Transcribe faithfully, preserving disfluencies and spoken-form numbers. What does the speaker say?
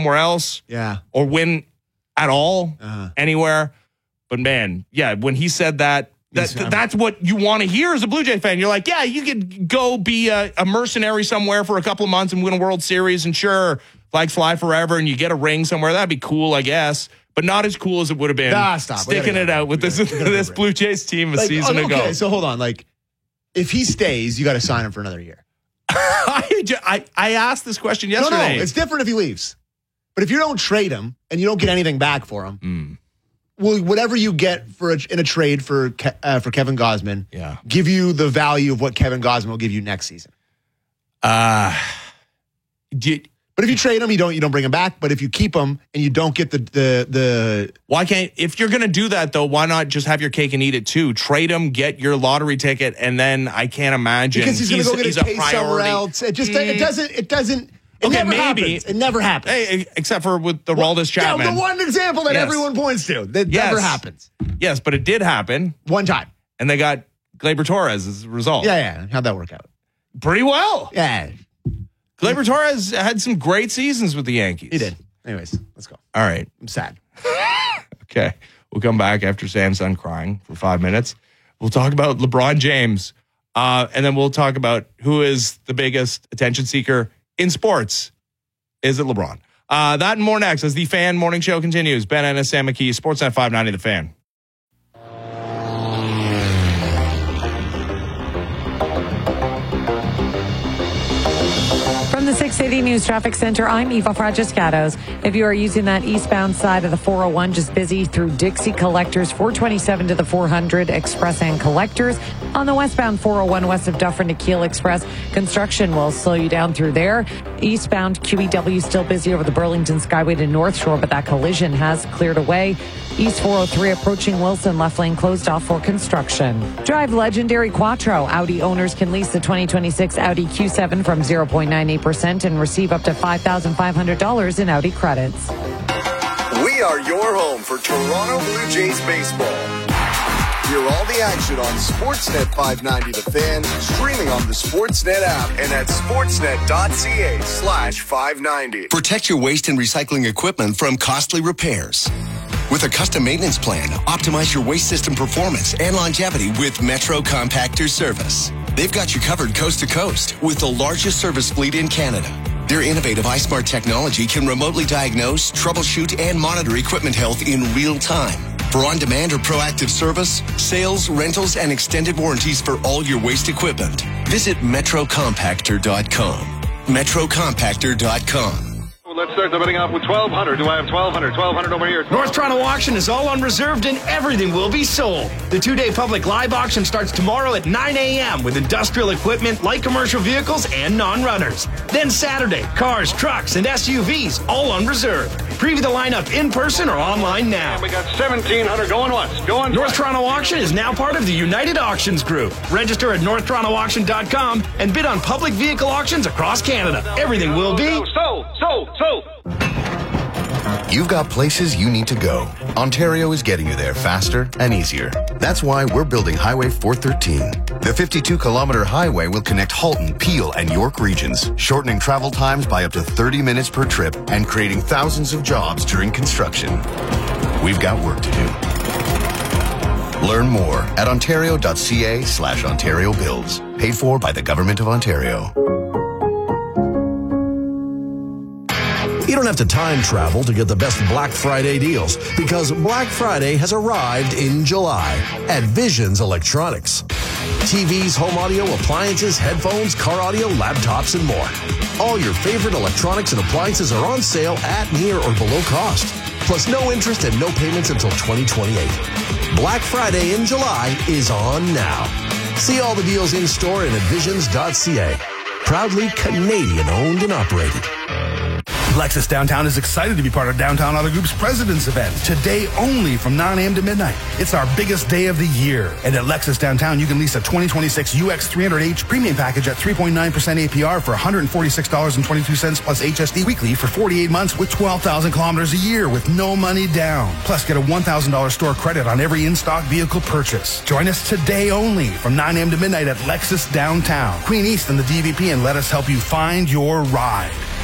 somewhere else. Yeah. Or win at all uh-huh. anywhere. But, man, yeah, when he said that, that th- that's what you want to hear as a Blue Jays fan. You're like, yeah, you could go be a, a mercenary somewhere for a couple of months and win a World Series, and sure, flags fly forever, and you get a ring somewhere. That'd be cool, I guess. But not as cool as it would have been nah, stop. sticking it out with this, this Blue Jays team a like, season okay, ago. Okay, so hold on. Like, if he stays, you got to sign him for another year. I, I, I asked this question yesterday. No, no, it's different if he leaves. But if you don't trade him and you don't get anything back for him, mm. will whatever you get for a, in a trade for uh, for Kevin Gausman yeah. give you the value of what Kevin Gausman will give you next season? Uh, did, but if you trade him, you don't you don't bring him back. But if you keep him and you don't get the the the why can't if you're going to do that though? Why not just have your cake and eat it too? Trade him, get your lottery ticket, and then I can't imagine because he's, he's going to go get a case somewhere else. It just mm. it doesn't it doesn't. It okay, never maybe happens. It never happens. Hey, except for with the well, Aroldis Chapman. Yeah, the one example that yes. everyone points to. That yes. never happens. Yes, but it did happen. One time. And they got Gleyber Torres as a result. Yeah, yeah. How'd that work out? Pretty well. Yeah. Gleyber Torres had some great seasons with the Yankees. He did. Anyways, let's go. All right. I'm sad. Okay. We'll come back after Sam's done crying for five minutes. We'll talk about LeBron James. Uh, and then we'll talk about who is the biggest attention seeker in sports. Is it LeBron? Uh, that and more next as the Fan Morning Show continues. Ben Ennis, Sam McKee, Sportsnet five ninety, The Fan. From the six eighty News Traffic Center, I'm Eva Fragiscatos. If you are using that eastbound side of the four oh one, just busy through Dixie Collectors, four twenty-seven to the four hundred Express and Collectors. On the westbound four oh one west of Dufferin to Kiel Express, construction will slow you down through there. Eastbound Q E W still busy over the Burlington Skyway to North Shore, but that collision has cleared away. East four oh three approaching Wilson, left lane closed off for construction. Drive legendary Quattro. Audi owners can lease the twenty twenty-six Audi Q seven from zero point nine eight percent and receive up to five thousand five hundred dollars in Audi credits. We are your home for Toronto Blue Jays baseball. Hear all the action on Sportsnet five ninety The Fan, streaming on the Sportsnet app and at sportsnet.ca slash 590. Protect your waste and recycling equipment from costly repairs. With a custom maintenance plan, optimize your waste system performance and longevity with Metro Compactor Service. They've got you covered coast to coast with the largest service fleet in Canada. Their innovative iSmart technology can remotely diagnose, troubleshoot, and monitor equipment health in real time. For on-demand or proactive service, sales, rentals, and extended warranties for all your waste equipment, visit metro compactor dot com. metro compactor dot com. Let's start the bidding off with twelve hundred. Do I have twelve hundred? twelve hundred over here. North Toronto Auction is all unreserved and everything will be sold. The two-day public live auction starts tomorrow at nine a.m. with industrial equipment, light commercial vehicles, and non-runners. Then Saturday, cars, trucks, and S U Vs, all unreserved. Preview the lineup in person or online now. And we got seventeen hundred going once, going North twice. Toronto Auction is now part of the United Auctions Group. Register at north toronto auction dot com and bid on public vehicle auctions across Canada. Everything will be sold, sold, sold. You've got places you need to go. Ontario is getting you there faster and easier. That's why we're building Highway four thirteen. The fifty-two kilometer highway will connect Halton, Peel, and York regions, shortening travel times by up to thirty minutes per trip and creating thousands of jobs during construction. We've got work to do. Learn more at ontario.ca slash Ontario Builds. Paid for by the Government of Ontario. You don't have to time travel to get the best Black Friday deals because Black Friday has arrived in July at Visions Electronics. T Vs, home audio, appliances, headphones, car audio, laptops, and more. All your favorite electronics and appliances are on sale at near or below cost. Plus no interest and no payments until twenty twenty-eight. Black Friday in July is on now. See all the deals in store and at visions dot c a. Proudly Canadian owned and operated. Lexus Downtown is excited to be part of Downtown Auto Group's President's Event, today only from nine a.m. to midnight. It's our biggest day of the year. And at Lexus Downtown, you can lease a twenty twenty-six U X three hundred H premium package at three point nine percent A P R for one hundred forty-six dollars and twenty-two cents plus H S D weekly for forty-eight months with twelve thousand kilometers a year with no money down. Plus, get a one thousand dollars store credit on every in-stock vehicle purchase. Join us today only from nine a.m. to midnight at Lexus Downtown, Queen East and the D V P, and let us help you find your ride.